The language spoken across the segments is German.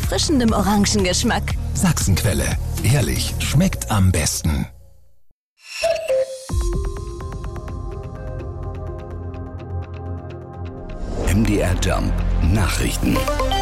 erfrischendem Orangengeschmack. Sachsenquelle. Ehrlich, schmeckt am besten. MDR Jump Nachrichten.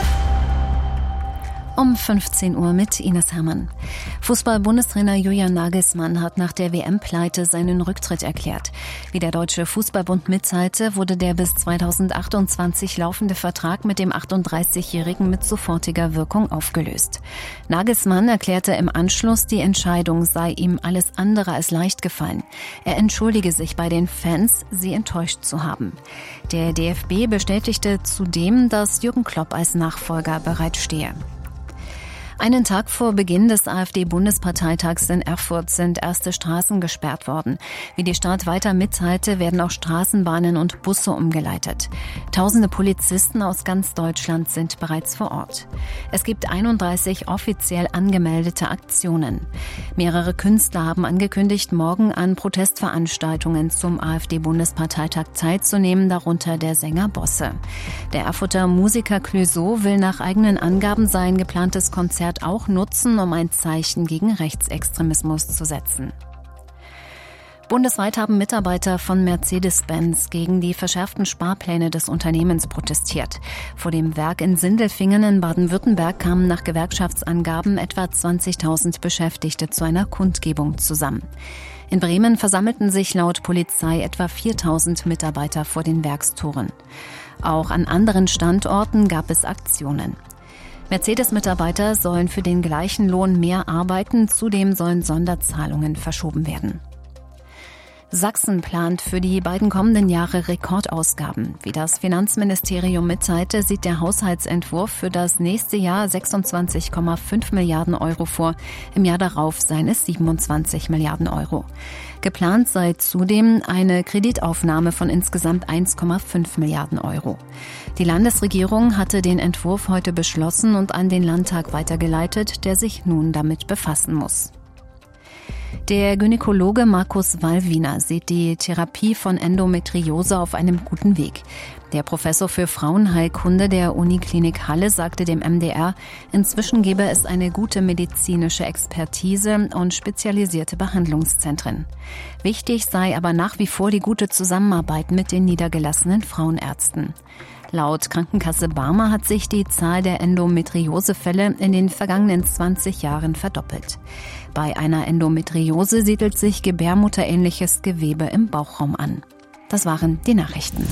Um 15 Uhr mit Ines Hermann. Fußball-Bundestrainer Julian Nagelsmann hat nach der WM-Pleite seinen Rücktritt erklärt. Wie der Deutsche Fußballbund mitteilte, wurde der bis 2028 laufende Vertrag mit dem 38-Jährigen mit sofortiger Wirkung aufgelöst. Nagelsmann erklärte im Anschluss, die Entscheidung sei ihm alles andere als leicht gefallen. Er entschuldige sich bei den Fans, sie enttäuscht zu haben. Der DFB bestätigte zudem, dass Jürgen Klopp als Nachfolger bereitstehe. Einen Tag vor Beginn des AfD-Bundesparteitags in Erfurt sind erste Straßen gesperrt worden. Wie die Stadt weiter mitteilte, werden auch Straßenbahnen und Busse umgeleitet. Tausende Polizisten aus ganz Deutschland sind bereits vor Ort. Es gibt 31 offiziell angemeldete Aktionen. Mehrere Künstler haben angekündigt, morgen an Protestveranstaltungen zum AfD-Bundesparteitag teilzunehmen, darunter der Sänger Bosse. Der Erfurter Musiker Clouseau will nach eigenen Angaben sein geplantes Konzert auch nutzen, um ein Zeichen gegen Rechtsextremismus zu setzen. Bundesweit haben Mitarbeiter von Mercedes-Benz gegen die verschärften Sparpläne des Unternehmens protestiert. Vor dem Werk in Sindelfingen in Baden-Württemberg kamen nach Gewerkschaftsangaben etwa 20.000 Beschäftigte zu einer Kundgebung zusammen. In Bremen versammelten sich laut Polizei etwa 4.000 Mitarbeiter vor den Werkstoren. Auch an anderen Standorten gab es Aktionen. Mercedes-Mitarbeiter sollen für den gleichen Lohn mehr arbeiten, zudem sollen Sonderzahlungen verschoben werden. Sachsen plant für die beiden kommenden Jahre Rekordausgaben. Wie das Finanzministerium mitteilte, sieht der Haushaltsentwurf für das nächste Jahr 26,5 Milliarden Euro vor. Im Jahr darauf seien es 27 Milliarden Euro. Geplant sei zudem eine Kreditaufnahme von insgesamt 1,5 Milliarden Euro. Die Landesregierung hatte den Entwurf heute beschlossen und an den Landtag weitergeleitet, der sich nun damit befassen muss. Der Gynäkologe Markus Wallwiener sieht die Therapie von Endometriose auf einem guten Weg. Der Professor für Frauenheilkunde der Uniklinik Halle sagte dem MDR, inzwischen gebe es eine gute medizinische Expertise und spezialisierte Behandlungszentren. Wichtig sei aber nach wie vor die gute Zusammenarbeit mit den niedergelassenen Frauenärzten. Laut Krankenkasse Barmer hat sich die Zahl der Endometriosefälle in den vergangenen 20 Jahren verdoppelt. Bei einer Endometriose siedelt sich gebärmutterähnliches Gewebe im Bauchraum an. Das waren die Nachrichten.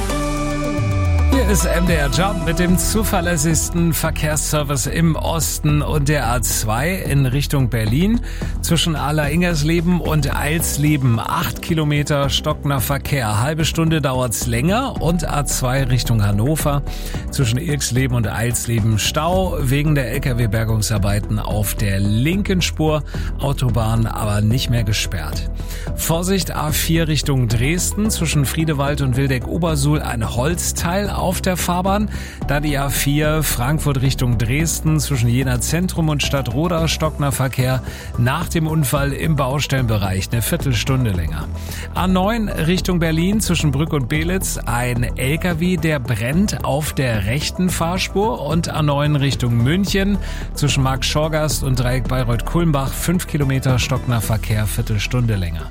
Hier ist MDR Jump mit dem zuverlässigsten Verkehrsservice im Osten und der A2 in Richtung Berlin. Zwischen Aller-Ingersleben und Eilsleben 8 Kilometer stockender Verkehr. Halbe Stunde dauert's länger und A2 Richtung Hannover. Zwischen Irksleben und Eilsleben Stau wegen der LKW-Bergungsarbeiten auf der linken Spur. Autobahn aber nicht mehr gesperrt. Vorsicht A4 Richtung Dresden. Zwischen Friedewald und Wildeck-Obersuhl ein Holzteil auf der Fahrbahn. Da die A4 Frankfurt Richtung Dresden zwischen Jena Zentrum und Stadtroda stockender Verkehr nach dem Unfall im Baustellenbereich eine Viertelstunde länger. A9 Richtung Berlin zwischen Brück und Belitz ein LKW, der brennt auf der rechten Fahrspur und A9 Richtung München zwischen Markt-Schorgast und Dreieck Bayreuth-Kulmbach 5 Kilometer stockender Verkehr, Viertelstunde länger.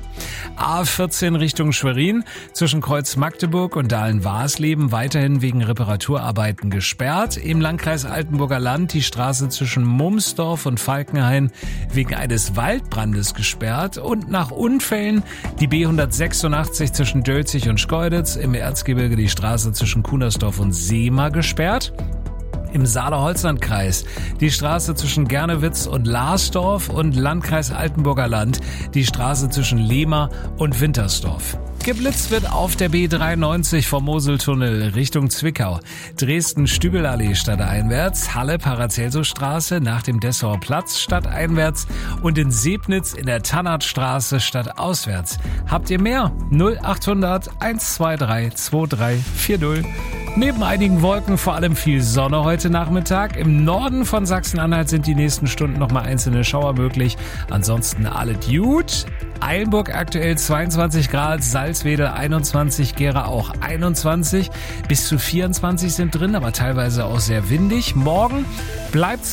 A14 Richtung Schwerin zwischen Kreuz Magdeburg und Dahlen-Warsleben weiterhin wegen Reparaturarbeiten gesperrt. Im Landkreis Altenburger Land die Straße zwischen Mumsdorf und Falkenhain wegen eines Waldbrandes gesperrt und nach Unfällen die B186 zwischen Dölzig und Schkeuditz, im Erzgebirge die Straße zwischen Kunersdorf und Seema gesperrt. Im Saale-Holzland-Kreis die Straße zwischen Gernewitz und Larsdorf und Landkreis Altenburger Land die Straße zwischen Lehmer und Wintersdorf. Geblitzt wird auf der B93 vom Moseltunnel Richtung Zwickau. Dresden-Stübelallee stadteinwärts, Halle Paracelsusstraße nach dem Dessauer Platz stadteinwärts und in Sebnitz in der Tannardstraße stadtauswärts. Habt ihr mehr? 0800 123 2340. Neben einigen Wolken vor allem viel Sonne heute Nachmittag. Im Norden von Sachsen-Anhalt sind die nächsten Stunden nochmal einzelne Schauer möglich. Ansonsten alles gut. Eilenburg aktuell 22 Grad, Salzwedel 21, Gera auch 21. Bis zu 24 sind drin, aber teilweise auch sehr windig. Morgen bleibt's